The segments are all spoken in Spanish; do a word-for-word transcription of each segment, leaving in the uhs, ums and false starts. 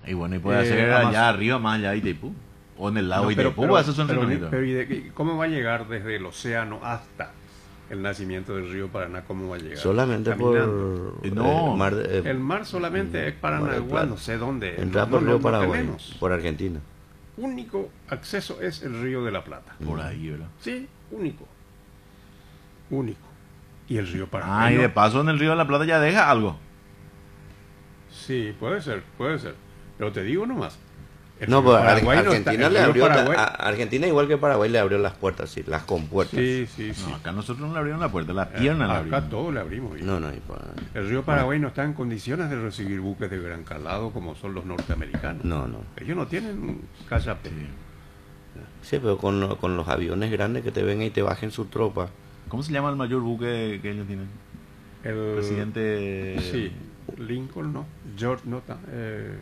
Y bueno, y puede Eh, ser Amazon. allá arriba, más allá de Itaipú. O en el lago No, de pero, Itaipú, pero- esos son pero- kilómetros. pero ¿y de- ¿cómo va a llegar desde el océano hasta el nacimiento del río Paraná? ¿Cómo va a llegar? Solamente Caminando. por Eh, no. eh, mar de- eh, El mar solamente es Mar del Paranaguá, Plata. no sé dónde. Entra no, por no, Río no Paraguay, tenemos. por Argentina. Único acceso es el río de la Plata. Por ahí, ¿verdad? Sí, único. Único. Y el río Paraná. Ah, y de paso en el Río de la Plata ya deja algo. Sí, puede ser, puede ser. Pero te digo nomás. el No, río pues Ar- Paraguay no está- Argentina el le río abrió, Paraguay- a Argentina igual que Paraguay le abrió las puertas, sí, las compuertas. Sí, sí, sí. No, acá nosotros no le abrieron la puerta, la pierna la Acá abrieron. todo le abrimos. hijo. No, no, y pa- El río Paraguay no está en condiciones de recibir buques de gran calado como son los norteamericanos. no, no. Ellos no tienen callape. Sí. Sí, pero con, lo- con los aviones grandes que te vengan y te bajen su tropa. ¿Cómo se llama el mayor buque que ellos tienen? El Presidente. Sí, Lincoln, ¿no? George, no, ta- eh,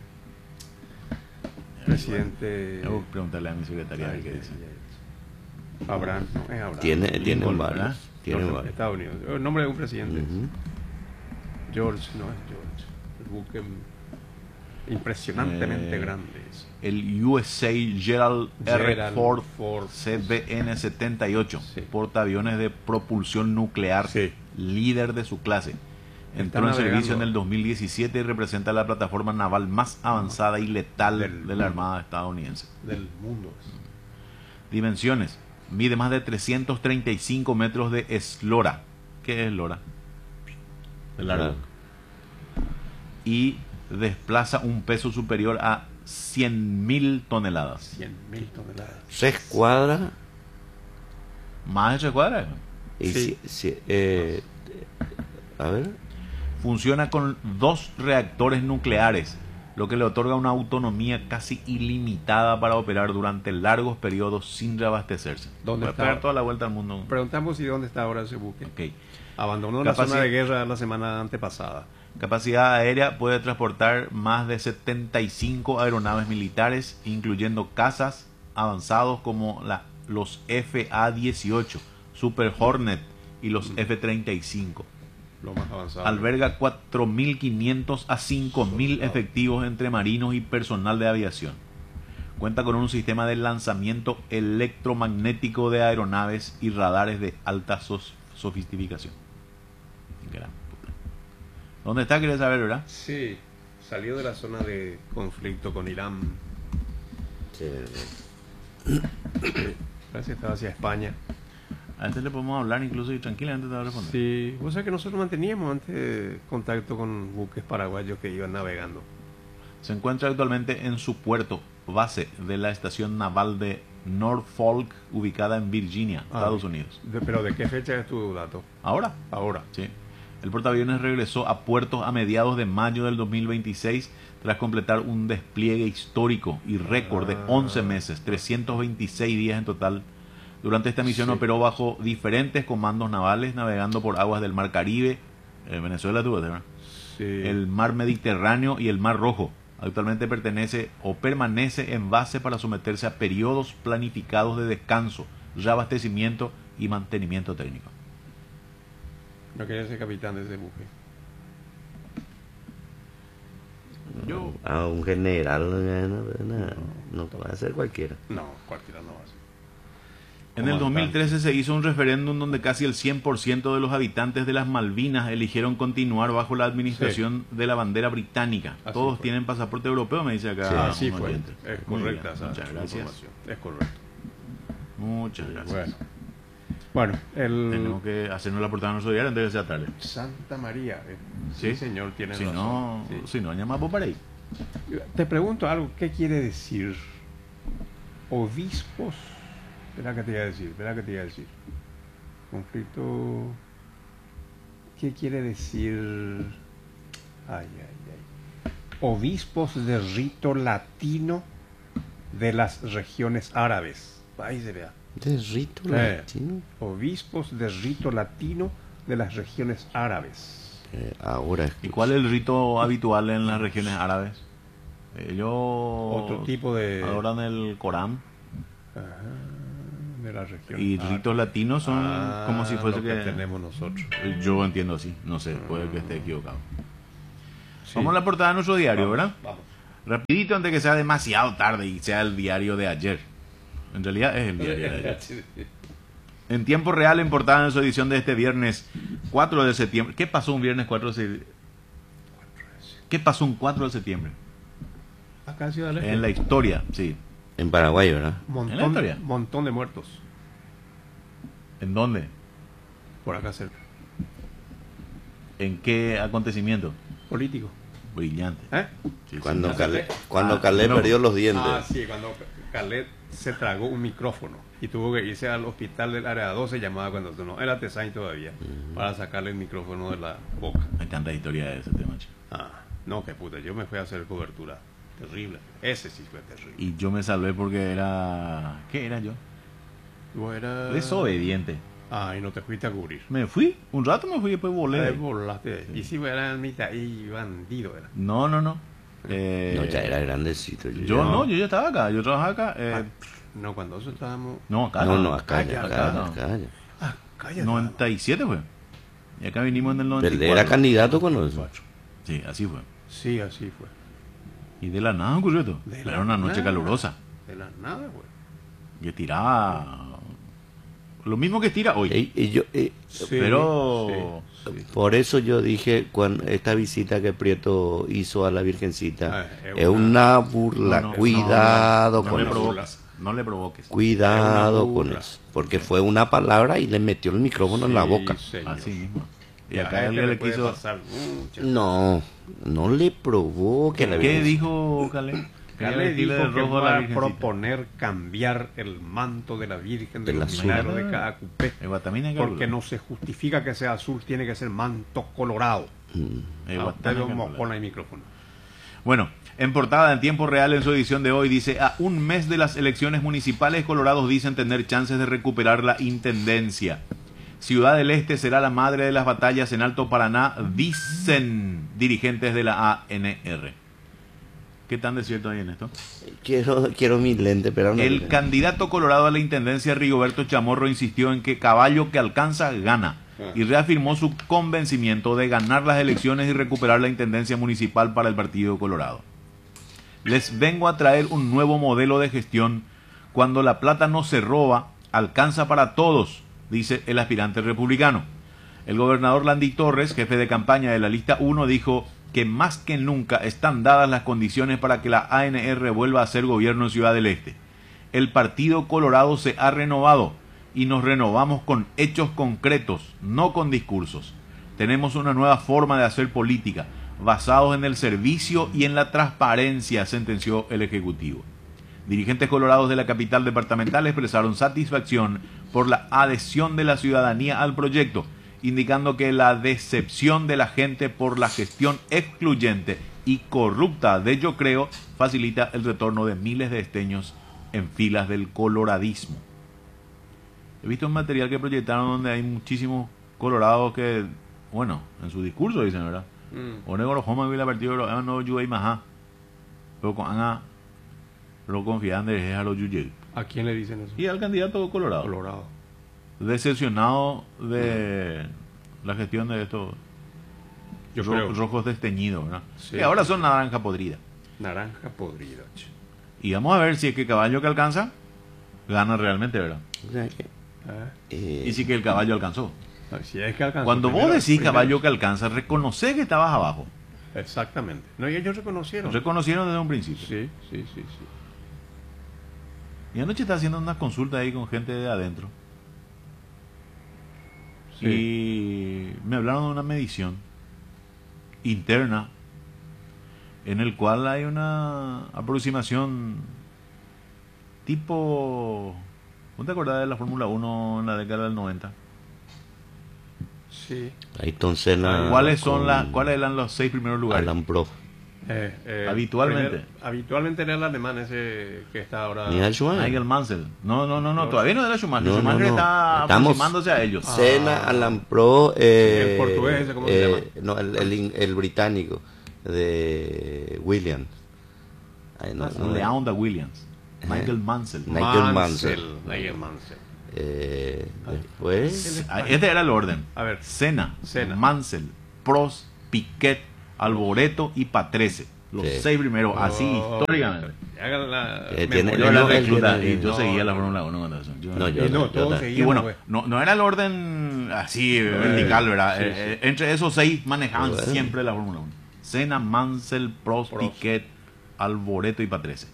presidente. Tengo que preguntarle a mi secretaria a ver Ay, qué ay, dice. ay. Abraham, no, es Abraham. Tiene, Lincoln, tienen ¿verdad? varios. Tienen George, varios. Estados Unidos. El nombre de un presidente. Ujú. George, no es George. El buque mm, impresionantemente Eh, grande. es. El U S A Gerald R. Gerald Ford Ford. C B N setenta y ocho, Sí. portaaviones de propulsión nuclear, Sí. líder de su clase. Entró en navegando. servicio en el dos mil diecisiete y representa la plataforma naval más avanzada y letal Del de la Armada estadounidense. Del mundo. Dimensiones. Mide más de trescientos treinta y cinco metros de eslora. ¿Qué es eslora? De largo. Claro. Y desplaza un peso superior a cien mil toneladas. cien mil toneladas. Tres cuadras Más de tres cuadras. y Sí. si- si- eh, a ver, Funciona con dos reactores nucleares, lo que le otorga una autonomía casi ilimitada para operar durante largos periodos sin reabastecerse. ¿Dónde Puede está? pegar toda la vuelta al mundo. Preguntamos si dónde está ahora ese buque. Ok. Abandonó la Capaci- zona de guerra la semana antepasada. Capacidad aérea: puede transportar más de setenta y cinco aeronaves militares, incluyendo cazas avanzados como la, los F A dieciocho, Super Hornet y los F treinta y cinco. Lo más avanzado. Alberga cuatro mil quinientos a cinco mil Soldados. efectivos entre marinos y personal de aviación. Cuenta con un sistema de lanzamiento electromagnético de aeronaves y radares de alta sos- sofisticación. Gran puta. ¿Dónde está? ¿Quieres saber, verdad? Sí, salió de la zona de conflicto con Irán. sí, Parece que estaba hacia España. A este le podemos hablar incluso y tranquilamente te va a responder. Sí, o sea que nosotros manteníamos antes contacto con buques paraguayos que iban navegando. Se encuentra actualmente en su puerto base de la estación naval de Norfolk, ubicada en Virginia, Ah, Estados Unidos. De- pero ¿de qué fecha es tu dato? Ahora, Ahora. sí. El portaaviones regresó a puertos a mediados de mayo del dos mil veintiséis tras completar un despliegue histórico y récord de Ah. once meses, trescientos veintiséis días en total. Durante esta misión Sí. operó bajo diferentes comandos navales, navegando por aguas del Mar Caribe, eh, Venezuela tuvo, ¿verdad? Sí. El Mar Mediterráneo y el Mar Rojo. Actualmente pertenece o permanece en base para someterse a periodos planificados de descanso, reabastecimiento y mantenimiento técnico. No quería ser capitán de ese buque. Yo, a un general no, no, no, no puede ser cualquiera. No, cualquiera no va a ser. en el dos mil trece se hizo un referéndum donde casi el cien por ciento de los habitantes de las Malvinas eligieron continuar bajo la administración de la bandera británica. Así Todos fue. tienen pasaporte europeo, me dice acá. Sí, Así un fue. oyente. Es Muy correcta bien, esa muchas gracias. información. Es correcto. Muchas gracias. Bueno. Bueno, el Tenemos que hacernos la portada de nuestro diario antes de que sea tarde. Santa María. eh, Sí. Sí, señor, tiene Si razón. no, Sí. si no, llamamos para ahí. Te pregunto algo, ¿qué quiere decir obispos? Espera que te iba a decir, espera que te iba a decir. Conflicto. ¿Qué quiere decir? Ay, ay, ay. Obispos de rito latino de las regiones árabes. Ahí se vea. De rito Eh. latino. Obispos de rito latino de las regiones árabes. Eh, ahora ¿Y cuál es el rito habitual en las regiones árabes? Ellos Otro tipo de. adoran el Corán Ajá, de la región. y Ah, ritos latinos son ah, como si fuese lo que... tenemos nosotros. Yo entiendo así, no sé, puede que esté equivocado. Sí. Vamos a la portada de nuestro diario, Vamos, ¿verdad? Vamos. Rapidito antes que sea demasiado tarde y sea el diario de ayer. En realidad es el diario de ayer. En tiempo real, en portada en su edición de este viernes cuatro de septiembre. ¿Qué pasó un viernes cuatro de septiembre? ¿Qué pasó un cuatro de septiembre? Acá en Ciudad del Este. En la historia, sí. En Paraguay, ¿verdad? Montón, ¿En la historia? montón de muertos. ¿En dónde? Por acá cerca. ¿En qué acontecimiento? Político. Brillante. ¿Eh? Sí, Cuando sí. Calé, cuando Ah, Calé no. perdió los dientes. Ah, sí, cuando Khaled se tragó un micrófono y tuvo que irse al hospital del área doce, llamada cuando no era Tesain todavía, para sacarle el micrófono de la boca. Hay tanta historia de ese tema, chico. Ah, no, qué puta, yo me fui a hacer cobertura. Terrible. Ese sí fue terrible. Y yo me salvé porque era... ¿Qué era yo? Vos eras... Desobediente. Ah, y no te fuiste a cubrir. Me fui, un rato me fui y después volé. Ahí volaste. Y si era mitad y bandido era. No, no, no. Eh, No, ya era grandecito. Yo, Yo ya- no, yo ya estaba acá, yo trabajaba acá. eh, Ah, no, cuando nosotros estábamos... no, acá. No, no, acá, Acá, ya, acá, acá, no. acá, ya. Ah, cállate. noventa y siete fue. Y acá vinimos en el noventa y Pero cuatro. era candidato con eso. Sí, así fue. Sí, así fue. Y de la nada ocurrió esto. De la Era una noche nada. calurosa. De la nada, güey. Y tiraba lo mismo que tira hoy. Y- y yo, eh, Sí, Pero- sí, sí. por eso yo dije, cuando esta visita que Prieto hizo a la Virgencita, Ah, es es una- una burla. No, no, Cuidado no, con le una eso. provoques. No le provoques. Cuidado Es una con burla. eso. Porque fue una palabra y le metió el micrófono en la Sí, boca. señor. Así mismo. Y Y a acá este él le puede quiso. pasar muchas No, no le provoque a la ¿Qué Virgencita. dijo Calé? Calé Quería vestirle dijo de que rojo a va la a Virgencita. proponer cambiar el manto de la Virgen de Del los azul. milagros de cada cupé. El Guatamina Calula. Porque no se justifica que sea azul, tiene que ser manto colorado. Mm. El Ah, Guatamina usted lo Calula. mojona el micrófono. Bueno, en portada en tiempo real en su edición de hoy dice, a un mes de las elecciones municipales, Colorados dicen tener chances de recuperar la intendencia. Ciudad del Este será la madre de las batallas en Alto Paraná, dicen dirigentes de la A N R. ¿Qué tan de cierto hay en esto? Quiero, quiero mi lente, pero no. El candidato colorado a la intendencia, Rigoberto Chamorro, insistió en que caballo que alcanza, gana. Y reafirmó su convencimiento de ganar las elecciones y recuperar la intendencia municipal para el Partido Colorado. Les vengo a traer un nuevo modelo de gestión. Cuando la plata no se roba, alcanza para todos, dice el aspirante republicano. El gobernador Landy Torres, jefe de campaña de la lista uno, dijo que más que nunca están dadas las condiciones para que la A N R vuelva a ser gobierno en Ciudad del Este. El Partido Colorado se ha renovado y nos renovamos con hechos concretos, no con discursos. Tenemos una nueva forma de hacer política, basados en el servicio y en la transparencia, sentenció el Ejecutivo. Dirigentes colorados de la capital departamental expresaron satisfacción por la adhesión de la ciudadanía al proyecto, indicando que la decepción de la gente por la gestión excluyente y corrupta de Yo Creo facilita el retorno de miles de esteños en filas del coloradismo. He visto un material que proyectaron donde hay muchísimos colorados que, bueno, en su discurso dicen, ¿verdad? Mm. Onegoro Homa vi la partido no yuei maja. Pero con Ana lo confían de a los yuyei. ¿A quién le dicen eso? Y al candidato colorado. Colorado. Decepcionado de la gestión de estos Yo ro- creo. rojos desteñidos, ¿verdad? Sí. Que ahora son naranja podrida. Naranja podrida. che. Y vamos a ver si es que el caballo que alcanza gana realmente, ¿verdad? O sea que, Ah, eh, Y si que el caballo alcanzó. ah, si es que alcanzó Cuando vos primero- decís primero- caballo que alcanza, reconoce que estabas abajo. Exactamente. No, y ellos reconocieron. Reconocieron desde un principio. Sí, sí, sí, sí. Y anoche está haciendo una consulta ahí con gente de adentro. Sí. Y me hablaron de una medición interna en el cual hay una aproximación tipo... ¿No te acordás de la Fórmula uno en la década del noventa? Sí. Ayrton Senna. ¿Cuáles son con las, cuáles eran los seis primeros lugares? Alan Pro. Eh, eh, Habitualmente. primer- habitualmente era el alemán ese que está ahora. Ni a Schumacher. Nigel Mansell. No, no, no, no, No. todavía no era Schumacher. No, no, Schumacher no. está Estamos- aproximándose a ellos. Senna, Alan Pro. Eh, El portugués ese, ¿cómo se llama? No, el, el, in- el británico de Williams. Ay, no, no, Leonda Williams. Ajá. Nigel Mansell. Nigel Mansell. Mansell. Nigel Mansell. Eh, después. Ah, Este era el orden. A ver. Senna, Senna. Mansell, Prost, Piquet, Alboreto y Patrese. Los Sí. seis primeros, así Oh, históricamente. hagan la Eh, memoria. tiene- Yo era no, él recluta tiene- y yo no, seguía la no. Fórmula uno cuando eso. Yo- No, yo Y no, no, yo todos no. Y seguíamos, bueno, pues. no, no era el orden así vertical, ¿verdad? sí, Eh, sí. eh, entre esos seis manejaban Bueno. siempre la Fórmula uno. Senna, Mansell, Prost, Prost. Piquet, Alboreto y Patrese.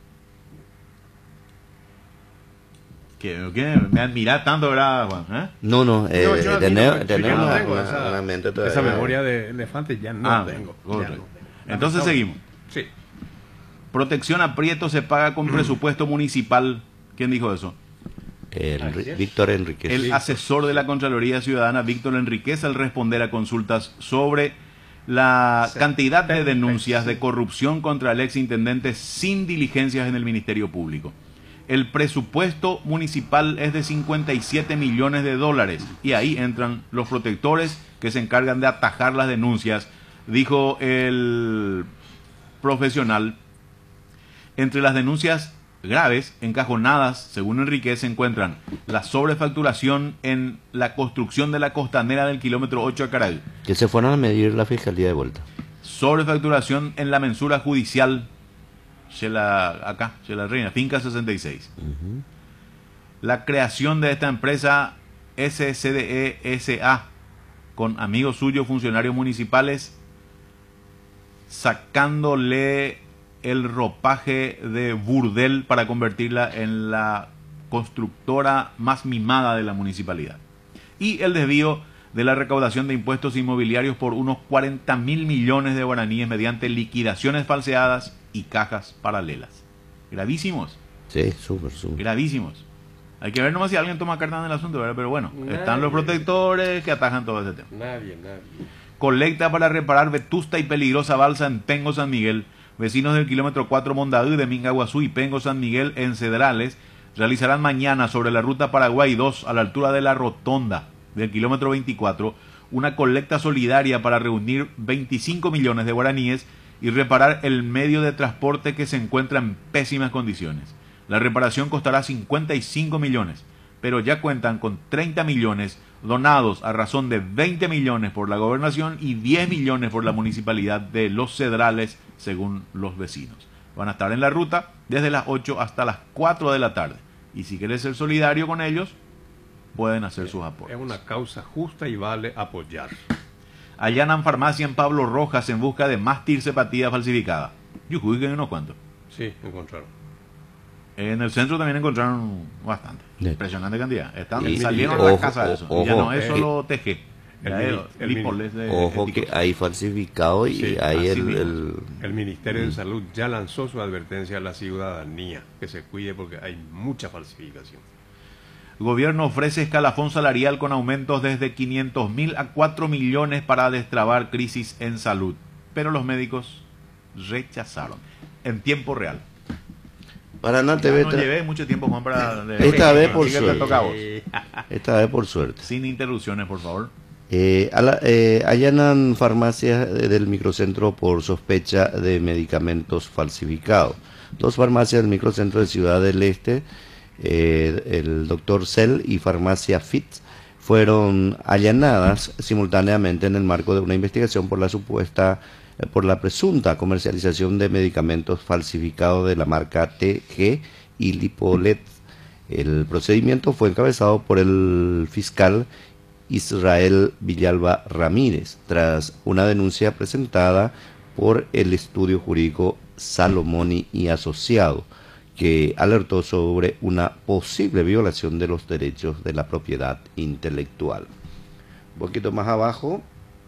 ¿Qué, qué? Me admira tanto, ¿verdad, Juan? ¿Eh? No, no, eh, No, yo aquí tener, no, yo tener ya no una, tengo una- esa, una mente todavía. esa memoria de elefante ya no Ah, tengo. ya correcto. no. Entonces Lamentable. seguimos. Sí. Protección a Prieto se paga con presupuesto municipal. ¿Quién dijo eso? El Así Ri- es. Víctor Enriquez. El asesor de la Contraloría Ciudadana, Víctor Enríquez, al responder a consultas sobre la cantidad de denuncias de corrupción contra el exintendente sin diligencias en el Ministerio Público. El presupuesto municipal es de cincuenta y siete millones de dólares y ahí entran los protectores que se encargan de atajar las denuncias, dijo el profesional. Entre las denuncias graves, encajonadas, según Enriquez, se encuentran la sobrefacturación en la construcción de la costanera del kilómetro ocho a Caral, Que se fueron a medir la fiscalía de vuelta. sobrefacturación en la mensura judicial, se la, acá, se la reina, Finca sesenta y seis, Ujú. la creación de esta empresa S C D E S A con amigos suyos, funcionarios municipales, sacándole el ropaje de burdel para convertirla en la constructora más mimada de la municipalidad. Y el desvío de la recaudación de impuestos inmobiliarios por unos cuarenta mil millones de guaraníes mediante liquidaciones falseadas y cajas paralelas. Gravísimos, Sí, súper, súper. gravísimos. Hay que ver nomás si alguien toma carta en el asunto, ¿verdad? Pero bueno, Nadie. están los protectores que atajan todo ese tema. Nadie, nadie. Colecta para reparar vetusta y peligrosa balsa en Pengo San Miguel. Vecinos del kilómetro cuatro Mondaú de Mingaguazú y Pengo San Miguel en Cedrales realizarán mañana sobre la ruta Paraguay dos a la altura de la rotonda del kilómetro veinticuatro una colecta solidaria para reunir veinticinco millones de guaraníes y reparar el medio de transporte que se encuentra en pésimas condiciones. La reparación costará cincuenta y cinco millones, pero ya cuentan con treinta millones donados a razón de veinte millones por la gobernación y diez millones por la municipalidad de Los Cedrales, según los vecinos. Van a estar en la ruta desde las ocho hasta las cuatro de la tarde. Y si quieres ser solidario con ellos, pueden hacer sus Es aportes. una causa justa y vale apoyar. Allanan farmacia en Pablo Rojas en busca de más tirzepatía falsificada. Yo jugué que unos cuantos. Sí, encontraron. En el centro también encontraron bastante. Sí. Impresionante cantidad. Están, Y- salieron ojo, a la casa de eso. ojo, y ya no es eh, solo T G. el Ya mini- es el lipoles de Ojo que éticos. hay falsificado y Sí, hay así el, mismo. el- El Ministerio de Salud ya lanzó su advertencia a la ciudadanía, que se cuide porque hay mucha falsificación. Gobierno ofrece escalafón salarial con aumentos desde quinientos mil a cuatro millones para destrabar crisis en salud. Pero los médicos rechazaron en tiempo real. Paraná Ya T V no tra- llevé mucho tiempo, Juan, para... de- Esta vez por Así que te suerte. toca a vos. Esta vez por suerte. Sin interrupciones, por favor. Eh, a la- eh, allanan farmacias eh, del microcentro por sospecha de medicamentos falsificados. Dos farmacias del microcentro de Ciudad del Este, eh, el doctor Cell y Farmacia Fit, fueron allanadas simultáneamente en el marco de una investigación por la supuesta, eh, por la presunta comercialización de medicamentos falsificados de la marca T G y Lipolet. El procedimiento fue encabezado por el fiscal Israel Villalba Ramírez, tras una denuncia presentada por el estudio jurídico Salomoni y Asociado, que alertó sobre una posible violación de los derechos de la propiedad intelectual. Un poquito más abajo,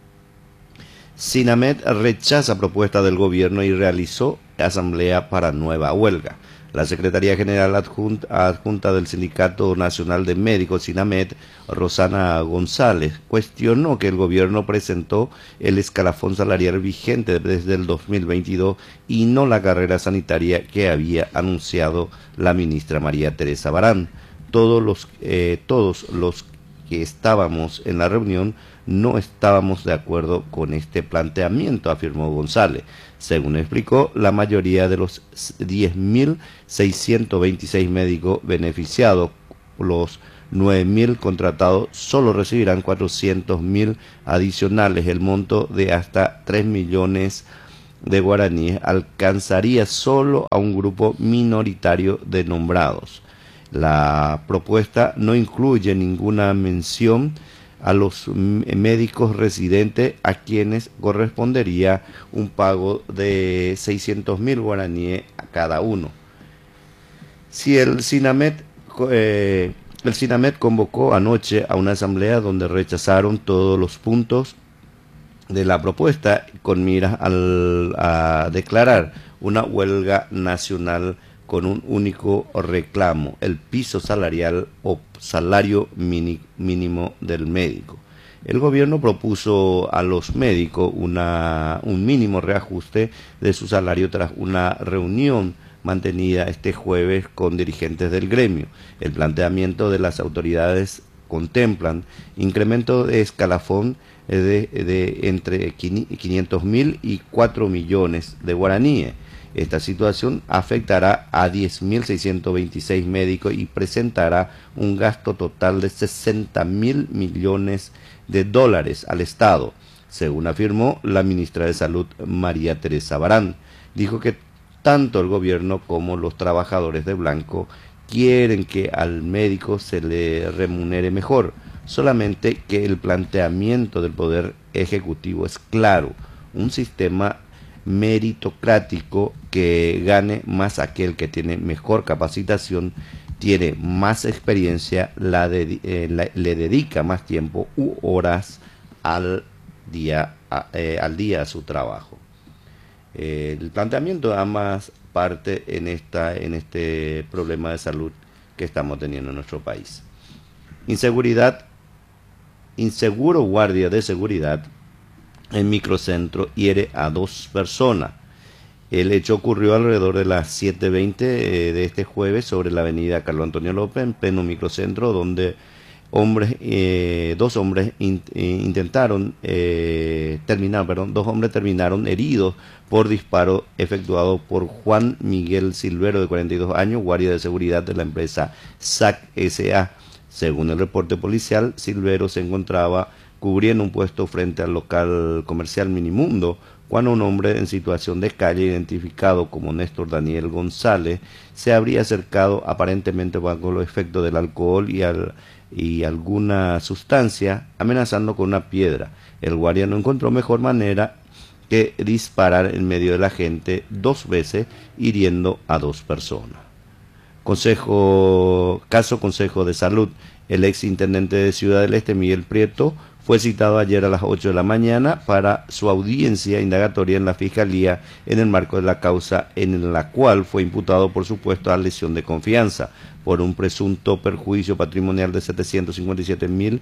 Sinamed rechaza propuesta del gobierno y realizó asamblea para nueva huelga. La Secretaría General adjunta, adjunta del Sindicato Nacional de Médicos, SINAMED, Rosana González, cuestionó que el gobierno presentó el escalafón salarial vigente desde el dos mil veintidós y no la carrera sanitaria que había anunciado la ministra María Teresa Barán. Todos los, eh, todos los que estábamos en la reunión no estábamos de acuerdo con este planteamiento, afirmó González. Según explicó, la mayoría de los diez mil seiscientos veintiséis médicos beneficiados, los nueve mil contratados, solo recibirán cuatrocientos mil adicionales, el monto de hasta tres millones de guaraníes alcanzaría solo a un grupo minoritario de nombrados. La propuesta no incluye ninguna mención a los médicos residentes, a quienes correspondería un pago de seiscientos mil guaraníes a cada uno. Si el SINAMED, eh, el SINAMED convocó anoche a una asamblea donde rechazaron todos los puntos de la propuesta con miras al, a declarar una huelga nacional con un único reclamo: el piso salarial o salario mini, mínimo del médico. El gobierno propuso a los médicos una, un mínimo reajuste de su salario tras una reunión mantenida este jueves con dirigentes del gremio. El planteamiento de las autoridades contemplan incremento de escalafón de, de entre quinientos mil y cuatro millones de guaraníes. Esta situación afectará a diez mil seiscientos veintiséis médicos y presentará un gasto total de sesenta mil millones de dólares al Estado, según afirmó la ministra de Salud, María Teresa Barán. Dijo que tanto el gobierno como los trabajadores de blanco quieren que al médico se le remunere mejor, solamente que el planteamiento del Poder Ejecutivo es claro: un sistema meritocrático que gane más aquel que tiene mejor capacitación, tiene más experiencia, la de, eh, la, le dedica más tiempo u horas al día a, eh, al día a su trabajo. Eh, el planteamiento da más parte en esta en este problema de salud que estamos teniendo en nuestro país. Inseguridad, inseguro guardia de seguridad en microcentro hiere a dos personas. El hecho ocurrió alrededor de las siete veinte eh, de este jueves sobre la avenida Carlos Antonio López, en pleno microcentro, donde hombres, eh, dos hombres in, eh, intentaron eh, terminar, perdón, dos hombres terminaron heridos por disparo efectuado por Juan Miguel Silvero, de cuarenta y dos años, guardia de seguridad de la empresa S A C S A. Según el reporte policial, Silvero se encontraba cubriendo un puesto frente al local comercial Minimundo, cuando un hombre en situación de calle, identificado como Néstor Daniel González, se habría acercado aparentemente bajo los efectos del alcohol y, al, y alguna sustancia, amenazando con una piedra. El guardia no encontró mejor manera que disparar en medio de la gente dos veces, hiriendo a dos personas. Consejo, caso Consejo de Salud. El ex intendente de Ciudad del Este, Miguel Prieto, fue citado ayer a las ocho de la mañana para su audiencia indagatoria en la Fiscalía en el marco de la causa en la cual fue imputado por supuesto a lesión de confianza por un presunto perjuicio patrimonial de setecientos cincuenta y siete mil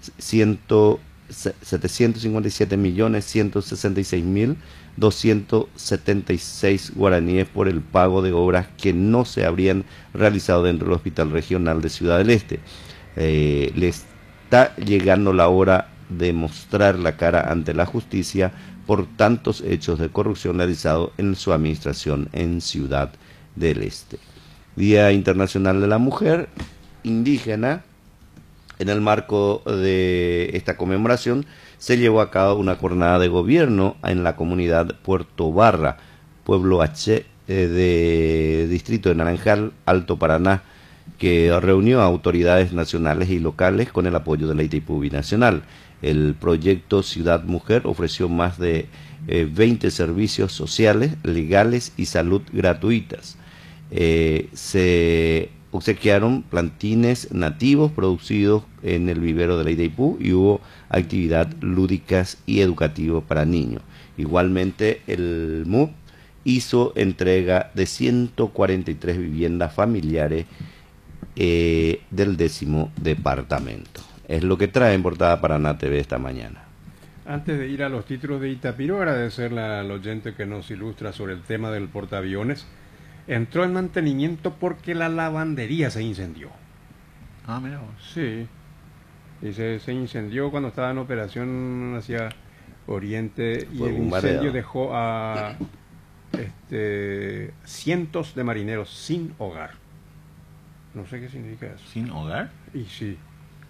setecientos cincuenta y siete millones ciento sesenta y seis mil doscientos setenta y seis guaraníes por el pago de obras que no se habrían realizado dentro del Hospital Regional de Ciudad del Este. Eh, le está llegando la hora de mostrar la cara ante la justicia por tantos hechos de corrupción realizados en su administración en Ciudad del Este. Día Internacional de la Mujer Indígena. En el marco de esta conmemoración se llevó a cabo una jornada de gobierno en la comunidad Puerto Barra, pueblo H eh, de distrito de Naranjal, Alto Paraná, que reunió a autoridades nacionales y locales con el apoyo de la Itaipu Binacional. El proyecto Ciudad Mujer ofreció más de eh, veinte servicios sociales, legales y salud gratuitas. Eh, se obsequiaron plantines nativos producidos en el vivero de la Itaipu y hubo actividades lúdicas y educativas para niños. Igualmente, el M U P hizo entrega de ciento cuarenta y tres viviendas familiares eh, del décimo departamento. Es lo que trae en Portada Paraná T V esta mañana. Antes de ir a los títulos de Itapiro, agradecerle al oyente que nos ilustra sobre el tema del portaaviones. Entró en mantenimiento porque la lavandería se incendió. Ah, mira vos. Sí. Y se, se incendió cuando estaba en operación hacia Oriente y Fue el bombardeado. incendio dejó a este, cientos de marineros sin hogar. No sé qué significa eso. ¿Sin hogar? Y sí.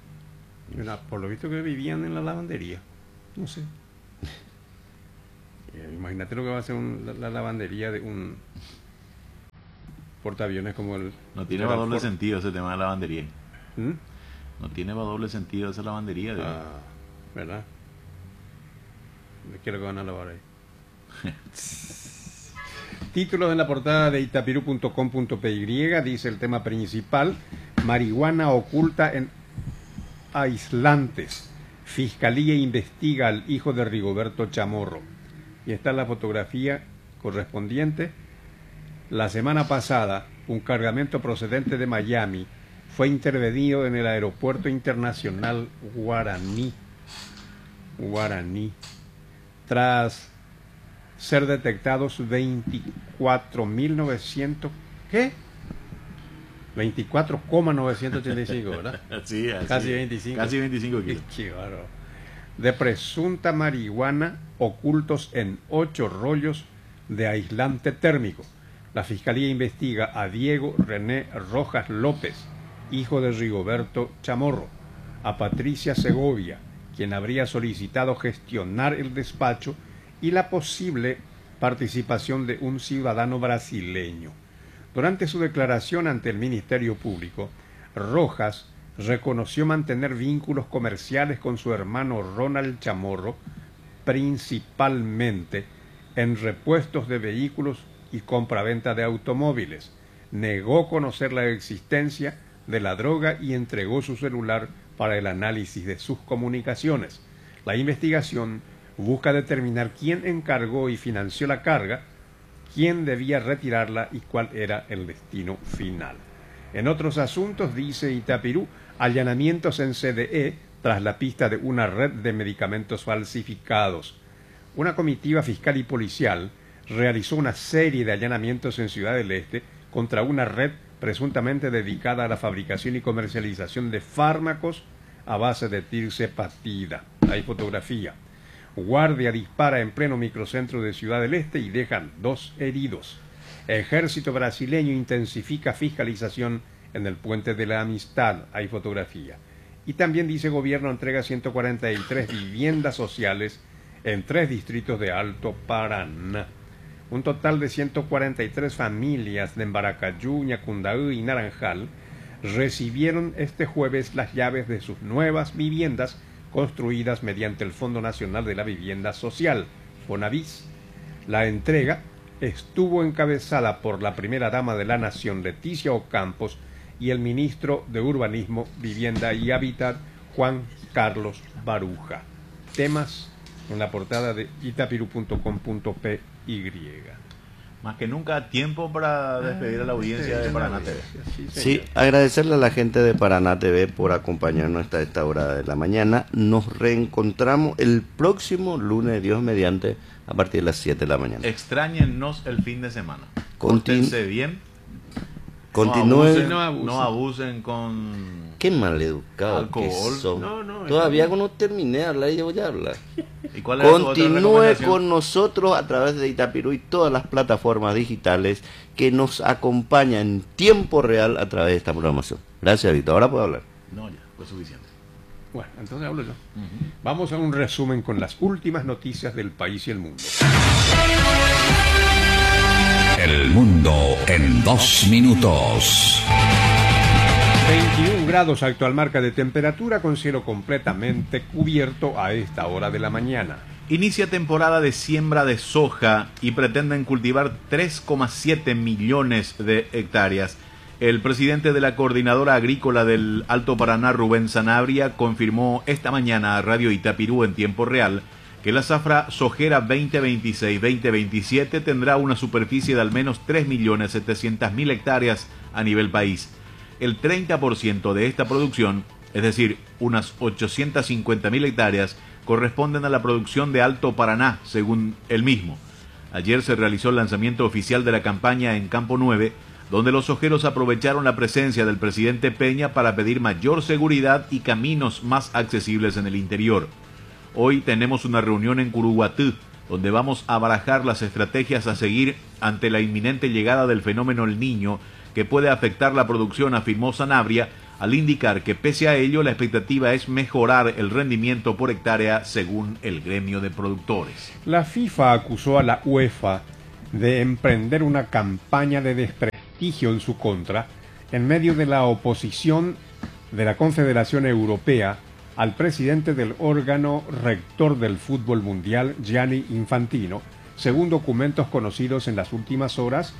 Una- por lo visto que vivían en la lavandería. No sé. Imagínate lo que va a ser un, la, la lavandería de un portaaviones como el... No tiene para doble sentido ese tema de la lavandería. ¿Mm? No tiene para doble sentido esa lavandería. De... Ah, ¿verdad? ¿De qué es lo que van a lavar ahí? Títulos en la portada de itapiru punto com punto p y, dice el tema principal: marihuana oculta en aislantes. Fiscalía investiga al hijo de Rigoberto Chamorro. Y está la fotografía correspondiente. La semana pasada, un cargamento procedente de Miami fue intervenido en el aeropuerto internacional Guaraní. Guaraní. Tras ser detectados veinticuatro mil novecientos... ¿Qué? veinticuatro coma novecientos ochenta y cinco, ¿verdad? Sí, así, casi veinticinco. Casi veinticinco kilos. Qué bárbaro. De presunta marihuana ocultos en ocho rollos de aislante térmico. La Fiscalía investiga a Diego René Rojas López, hijo de Rigoberto Chamorro, a Patricia Segovia, quien habría solicitado gestionar el despacho, y la posible participación de un ciudadano brasileño. Durante su declaración ante el Ministerio Público, Rojas reconoció mantener vínculos comerciales con su hermano Ronald Chamorro, principalmente en repuestos de vehículos y compraventa de automóviles. Negó conocer la existencia de la droga y entregó su celular para el análisis de sus comunicaciones. La investigación busca determinar quién encargó y financió la carga, quién debía retirarla y cuál era el destino final. En otros asuntos, dice Itapirú, allanamientos en C D E tras la pista de una red de medicamentos falsificados. Una comitiva fiscal y policial realizó una serie de allanamientos en Ciudad del Este contra una red presuntamente dedicada a la fabricación y comercialización de fármacos a base de tirzepatida. Hay fotografía. Guardia dispara en pleno microcentro de Ciudad del Este y dejan dos heridos. Ejército brasileño intensifica fiscalización en el Puente de la Amistad. Hay fotografía. Y también dice gobierno entrega ciento cuarenta y tres viviendas sociales en tres distritos de Alto Paraná. Un total de ciento cuarenta y tres familias de Embaracayú, Ñacundaú y Naranjal recibieron este jueves las llaves de sus nuevas viviendas construidas mediante el Fondo Nacional de la Vivienda Social, Fonavis. La entrega estuvo encabezada por la primera dama de la Nación, Leticia Ocampos, y el ministro de Urbanismo, Vivienda y Hábitat, Juan Carlos Baruja. Temas en la portada de itapiru punto com punto p y. Más que nunca, tiempo para despedir a la audiencia de Paraná T V. Sí, agradecerle a la gente de Paraná T V por acompañarnos hasta esta hora de la mañana. Nos reencontramos el próximo lunes, Dios mediante, a partir de las siete de la mañana. Extrañennos el fin de semana. Continu Córtense bien. Continúen. No abusen, no abusen, no abusen con... Qué maleducados que son. No, no, Todavía no terminé de hablar y yo voy a hablar. ¿Y cuál es Continúe con nosotros a través de Itapirú y todas las plataformas digitales que nos acompañan en tiempo real a través de esta programación. Gracias, Víctor. Ahora puedo hablar. No, ya, fue suficiente. Bueno, entonces hablo yo. Uh-huh. Vamos a un resumen con las últimas noticias del país y el mundo. El mundo en dos minutos. veintiún grados actual marca de temperatura con cielo completamente cubierto a esta hora de la mañana. Inicia temporada de siembra de soja y pretenden cultivar tres coma siete millones de hectáreas. El presidente de la Coordinadora Agrícola del Alto Paraná, Rubén Sanabria, confirmó esta mañana a Radio Itapirú en tiempo real que la zafra sojera veinte veintiséis veinte veintisiete tendrá una superficie de al menos tres millones setecientas mil hectáreas a nivel país. El treinta por ciento de esta producción, es decir, unas ochocientas cincuenta mil hectáreas, corresponden a la producción de Alto Paraná, según él mismo. Ayer se realizó el lanzamiento oficial de la campaña en Campo nueve, donde los sojeros aprovecharon la presencia del presidente Peña para pedir mayor seguridad y caminos más accesibles en el interior. Hoy tenemos una reunión en Curuguatú, donde vamos a barajar las estrategias a seguir ante la inminente llegada del fenómeno El Niño, que puede afectar la producción, afirmó Sanabria, al indicar que pese a ello la expectativa es mejorar el rendimiento por hectárea según el gremio de productores. La FIFA acusó a la UEFA de emprender una campaña de desprestigio en su contra en medio de la oposición de la Confederación Europea al presidente del órgano rector del fútbol mundial, Gianni Infantino, según documentos conocidos en las últimas horas.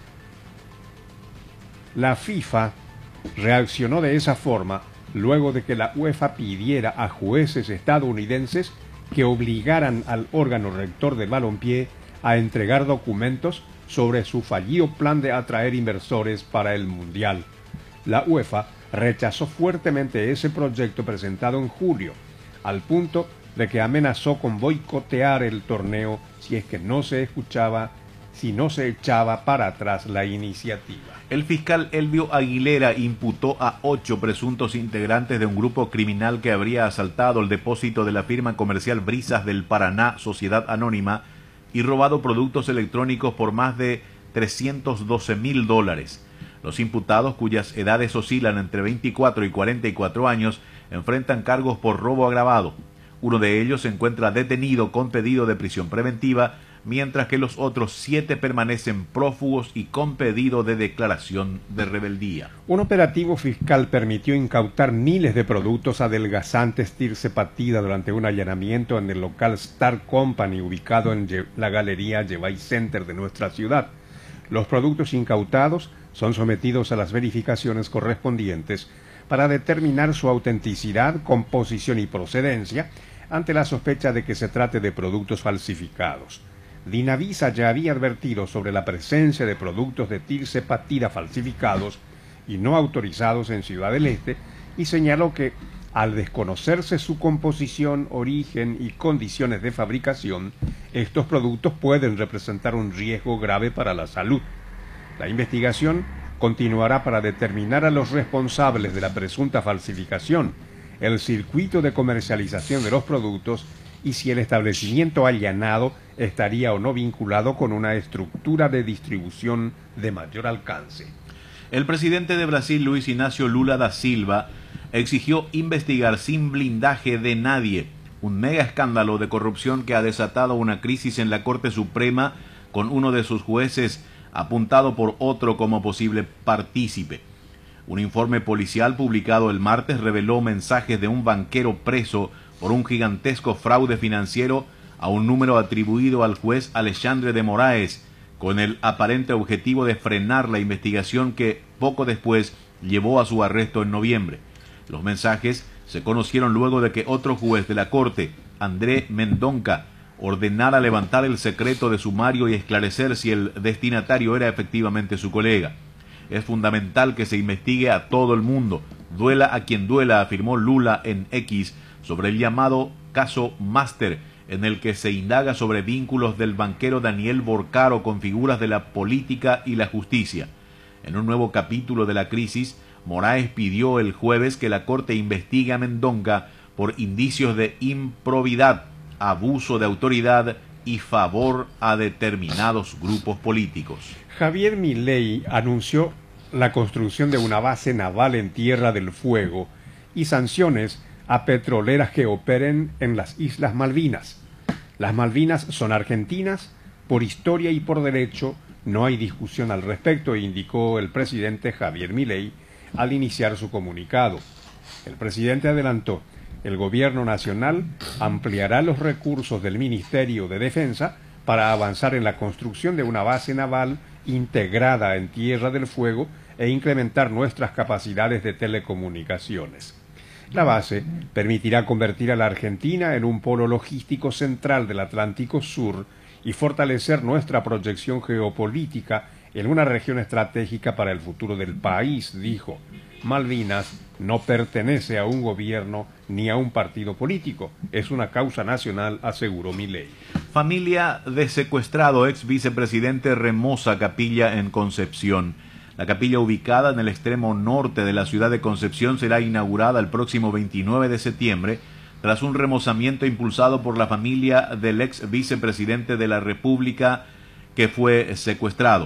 La FIFA reaccionó de esa forma luego de que la UEFA pidiera a jueces estadounidenses que obligaran al órgano rector del balompié a entregar documentos sobre su fallido plan de atraer inversores para el Mundial. La UEFA rechazó fuertemente ese proyecto presentado en julio, al punto de que amenazó con boicotear el torneo si es que no se escuchaba, si no se echaba para atrás la iniciativa. El fiscal Elvio Aguilera imputó a ocho presuntos integrantes de un grupo criminal que habría asaltado el depósito de la firma comercial Brisas del Paraná, Sociedad Anónima, y robado productos electrónicos por más de trescientos doce mil dólares. Los imputados, cuyas edades oscilan entre veinticuatro y cuarenta y cuatro años, enfrentan cargos por robo agravado. Uno de ellos se encuentra detenido con pedido de prisión preventiva, mientras que los otros siete permanecen prófugos y con pedido de declaración de rebeldía. Un operativo fiscal permitió incautar miles de productos adelgazantes tirzepatida durante un allanamiento en el local Star Company ubicado en la galería Yevay Center de nuestra ciudad. Los productos incautados son sometidos a las verificaciones correspondientes para determinar su autenticidad, composición y procedencia ante la sospecha de que se trate de productos falsificados. Dinavisa ya había advertido sobre la presencia de productos de tirzepatida falsificados y no autorizados en Ciudad del Este y señaló que, al desconocerse su composición, origen y condiciones de fabricación, estos productos pueden representar un riesgo grave para la salud. La investigación continuará para determinar a los responsables de la presunta falsificación, el circuito de comercialización de los productos y si el establecimiento allanado estaría o no vinculado con una estructura de distribución de mayor alcance. El presidente de Brasil, Luis Inácio Lula da Silva, exigió investigar sin blindaje de nadie un mega escándalo de corrupción que ha desatado una crisis en la Corte Suprema, con uno de sus jueces apuntado por otro como posible partícipe. Un informe policial publicado el martes reveló mensajes de un banquero preso por un gigantesco fraude financiero a un número atribuido al juez Alexandre de Moraes, con el aparente objetivo de frenar la investigación que poco después llevó a su arresto en noviembre. Los mensajes se conocieron luego de que otro juez de la Corte, André Mendonça, ordenara levantar el secreto de sumario y esclarecer si el destinatario era efectivamente su colega. Es fundamental que se investigue a todo el mundo, duela a quien duela, afirmó Lula en X sobre el llamado caso Master, en el que se indaga sobre vínculos del banquero Daniel Borcaro con figuras de la política y la justicia. En un nuevo capítulo de la crisis, Moraes pidió el jueves que la Corte investigue a Mendonça por indicios de improbidad, abuso de autoridad y favor a determinados grupos políticos. Javier Milei anunció la construcción de una base naval en Tierra del Fuego y sanciones a petroleras que operen en las Islas Malvinas. Las Malvinas son argentinas, por historia y por derecho, no hay discusión al respecto, indicó el presidente Javier Milei al iniciar su comunicado. El presidente adelantó: el gobierno nacional ampliará los recursos del Ministerio de Defensa para avanzar en la construcción de una base naval integrada en Tierra del Fuego e incrementar nuestras capacidades de telecomunicaciones. La base permitirá convertir a la Argentina en un polo logístico central del Atlántico Sur y fortalecer nuestra proyección geopolítica en una región estratégica para el futuro del país, dijo. Malvinas no pertenece a un gobierno ni a un partido político, es una causa nacional, aseguró Milei. Familia de secuestrado ex vicepresidente remoza capilla en Concepción. La capilla, ubicada en el extremo norte de la ciudad de Concepción, será inaugurada el próximo veintinueve de septiembre, tras un remozamiento impulsado por la familia del ex vicepresidente de la República que fue secuestrado.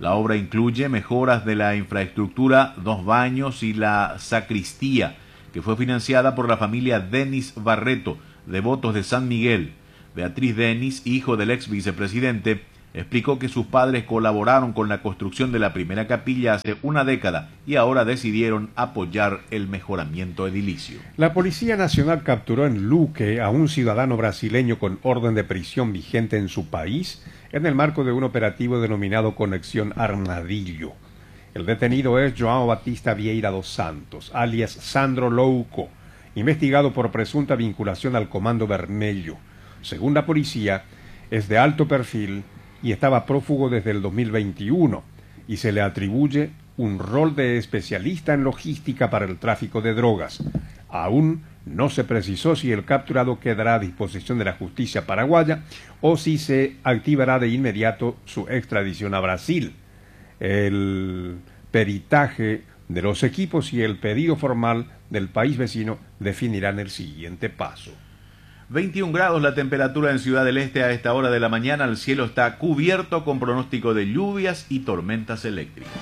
La obra incluye mejoras de la infraestructura, dos baños y la sacristía, que fue financiada por la familia Denis Barreto, devotos de San Miguel. Beatriz Denis, hijo del ex vicepresidente, explicó que sus padres colaboraron con la construcción de la primera capilla hace una década y ahora decidieron apoyar el mejoramiento edilicio. La Policía Nacional capturó en Luque a un ciudadano brasileño con orden de prisión vigente en su país en el marco de un operativo denominado Conexión Armadillo. El detenido es João Batista Vieira dos Santos, alias Sandro Louco, investigado por presunta vinculación al Comando Vermelho. Según la policía, es de alto perfil y estaba prófugo desde el dos mil veintiuno y se le atribuye un rol de especialista en logística para el tráfico de drogas. Aún no se precisó si el capturado quedará a disposición de la justicia paraguaya o si se activará de inmediato su extradición a Brasil. El peritaje de los equipos y el pedido formal del país vecino definirán el siguiente paso. veintiún grados la temperatura en Ciudad del Este a esta hora de la mañana. El cielo está cubierto con pronóstico de lluvias y tormentas eléctricas.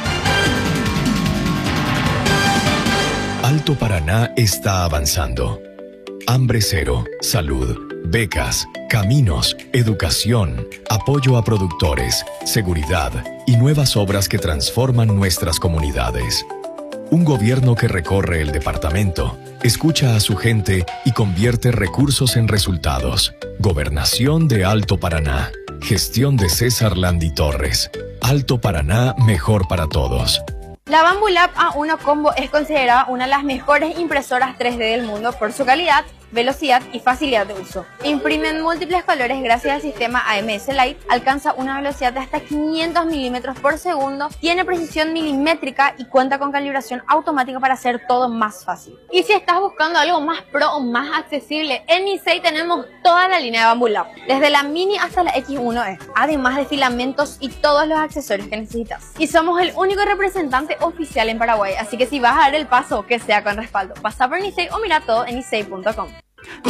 Alto Paraná está avanzando. Hambre cero, salud, becas, caminos, educación, apoyo a productores, seguridad y nuevas obras que transforman nuestras comunidades. Un gobierno que recorre el departamento, escucha a su gente y convierte recursos en resultados. Gobernación de Alto Paraná. Gestión de César Landi Torres. Alto Paraná, mejor para todos. La Bambu Lab A uno Combo es considerada una de las mejores impresoras tres D del mundo por su calidad, velocidad y facilidad de uso. Imprime en múltiples colores gracias al sistema A M S Light, alcanza una velocidad de hasta quinientos milímetros por segundo, tiene precisión milimétrica y cuenta con calibración automática para hacer todo más fácil. Y si estás buscando algo más pro o más accesible, en Nisei tenemos toda la línea de Bambu Lab, desde la Mini hasta la X uno E, además de filamentos y todos los accesorios que necesitas. Y somos el único representante oficial en Paraguay, así que si vas a dar el paso, que sea con respaldo. Pasa por Nisei o mira todo en nisei punto com.